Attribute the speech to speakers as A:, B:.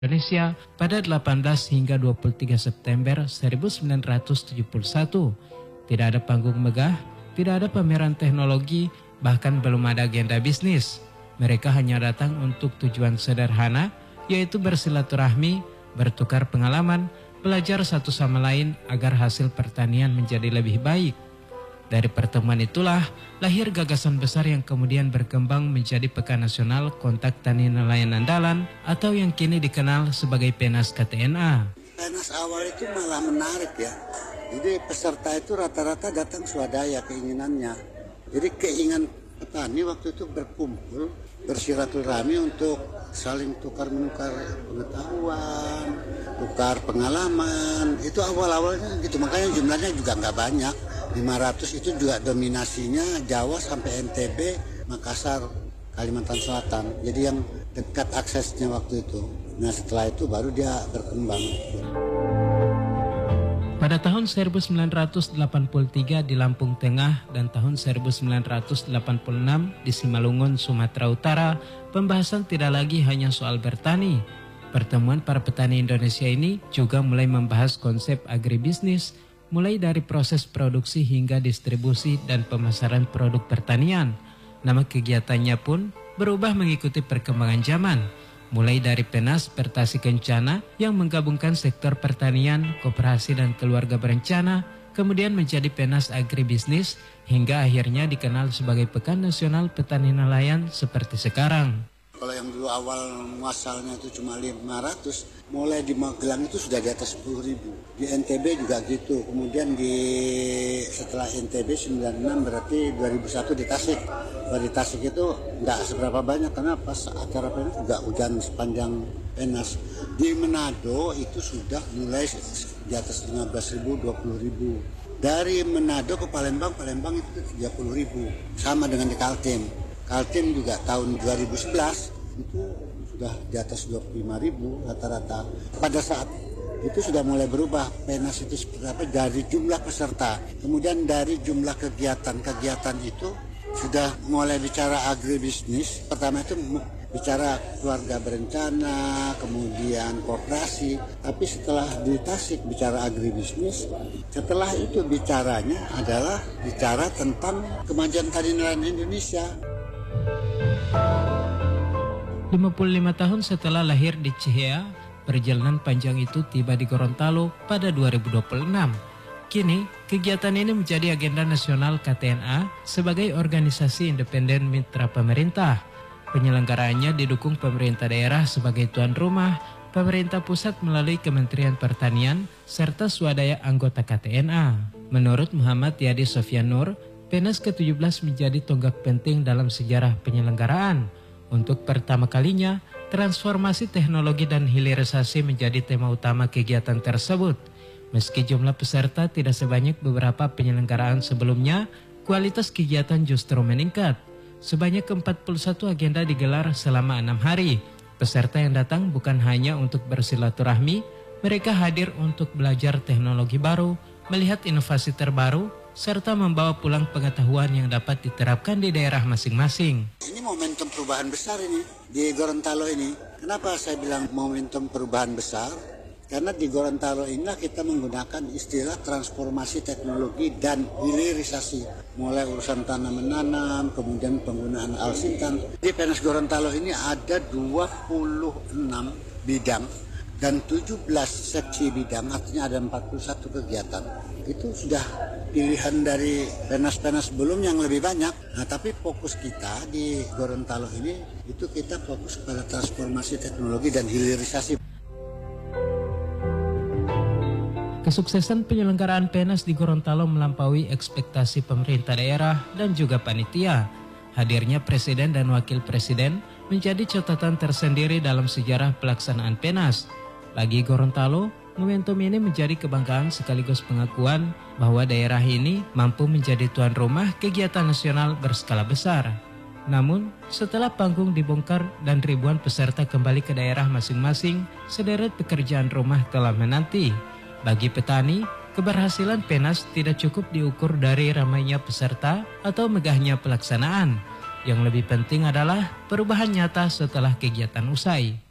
A: Indonesia pada 18 hingga 23 September 1971. Tidak ada panggung megah, tidak ada pameran teknologi, bahkan belum ada agenda bisnis. Mereka hanya datang untuk tujuan sederhana, yaitu bersilaturahmi, bertukar pengalaman, belajar satu sama lain agar hasil pertanian menjadi lebih baik. Dari pertemuan itulah lahir gagasan besar yang kemudian berkembang menjadi Pekan Nasional Kontak Tani Nelayan Andalan atau yang kini dikenal sebagai PENAS KTNA.
B: PENAS awal itu malah menarik ya. Jadi peserta itu rata-rata datang swadaya keinginannya. Jadi keinginan petani waktu itu berkumpul, bersilaturahmi untuk saling tukar-menukar pengetahuan, tukar pengalaman. Itu awal-awalnya gitu, makanya jumlahnya juga nggak banyak. 500 itu juga dominasinya Jawa sampai NTB, Makassar, Kalimantan Selatan. Jadi yang dekat aksesnya waktu itu. Nah setelah itu baru dia berkembang.
A: Pada tahun 1983 di Lampung Tengah dan tahun 1986 di Simalungun, Sumatera Utara, pembahasan tidak lagi hanya soal bertani. Pertemuan para petani Indonesia ini juga mulai membahas konsep agribisnis, mulai dari proses produksi hingga distribusi dan pemasaran produk pertanian. Nama kegiatannya pun berubah mengikuti perkembangan zaman, mulai dari PENAS Pertasi Kencana yang menggabungkan sektor pertanian, koperasi dan keluarga berencana, kemudian menjadi PENAS Agribisnis, hingga akhirnya dikenal sebagai Pekan Nasional Petani Nelayan seperti sekarang.
B: Kalau yang dulu awal muasalnya itu cuma 500, mulai di Magelang itu sudah di atas 10.000. Di NTB juga gitu. Kemudian setelah NTB 96 berarti 2001 di Tasik. Kalau di Tasik itu nggak seberapa banyak karena pas acara PENAS juga hujan sepanjang PENAS. Di Manado itu sudah mulai di atas 15.000, 20.000. Dari Manado ke Palembang, Palembang itu 30.000. Sama dengan di Kaltim. Kaltim juga tahun 2011 itu sudah di atas 25.000 rata-rata. Pada saat itu sudah mulai berubah PENAS itu seperti apa dari jumlah peserta. Kemudian dari jumlah kegiatan itu sudah mulai bicara agribisnis. Pertama itu bicara keluarga berencana, kemudian koperasi. Tapi setelah di Tasik bicara agribisnis, setelah itu bicaranya adalah bicara tentang kemajuan tani nelayan Indonesia.
A: 55 tahun setelah lahir di Cihea, perjalanan panjang itu tiba di Gorontalo pada 2026. Kini, kegiatan ini menjadi agenda nasional KTNA sebagai organisasi independen mitra pemerintah. Penyelenggaraannya didukung pemerintah daerah sebagai tuan rumah, pemerintah pusat melalui Kementerian Pertanian, serta swadaya anggota KTNA. Menurut Muhammad Yadi Sofyanur, PENAS ke-17 menjadi tonggak penting dalam sejarah penyelenggaraan. Untuk pertama kalinya, transformasi teknologi dan hilirisasi menjadi tema utama kegiatan tersebut. Meski jumlah peserta tidak sebanyak beberapa penyelenggaraan sebelumnya, kualitas kegiatan justru meningkat. Sebanyak 41 agenda digelar selama 6 hari. Peserta yang datang bukan hanya untuk bersilaturahmi, mereka hadir untuk belajar teknologi baru, melihat inovasi terbaru, serta membawa pulang pengetahuan yang dapat diterapkan di daerah masing-masing.
B: Ini momentum perubahan besar ini di Gorontalo ini. Kenapa saya bilang momentum perubahan besar? Karena di Gorontalo inilah kita menggunakan istilah transformasi teknologi dan hilirisasi. Mulai urusan tanam menanam, kemudian penggunaan alsintan. Di PENAS Gorontalo ini ada 26 bidang dan 17 seksi bidang, artinya ada 41 kegiatan. Itu sudah pilihan dari PENAS-PENAS sebelum yang lebih banyak. Nah, tapi fokus kita di Gorontalo ini, itu kita fokus pada transformasi teknologi dan hilirisasi.
A: Kesuksesan penyelenggaraan PENAS di Gorontalo melampaui ekspektasi pemerintah daerah dan juga panitia. Hadirnya Presiden dan Wakil Presiden menjadi catatan tersendiri dalam sejarah pelaksanaan PENAS. Bagi Gorontalo, momentum ini menjadi kebanggaan sekaligus pengakuan bahwa daerah ini mampu menjadi tuan rumah kegiatan nasional berskala besar. Namun, setelah panggung dibongkar dan ribuan peserta kembali ke daerah masing-masing, sederet pekerjaan rumah telah menanti. Bagi petani, keberhasilan PENAS tidak cukup diukur dari ramainya peserta atau megahnya pelaksanaan. Yang lebih penting adalah perubahan nyata setelah kegiatan usai.